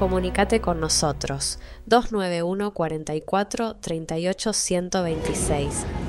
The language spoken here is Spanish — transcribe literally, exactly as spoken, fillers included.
comunícate con nosotros dos nueve uno, cuatro cuatro, tres ocho uno dos seis.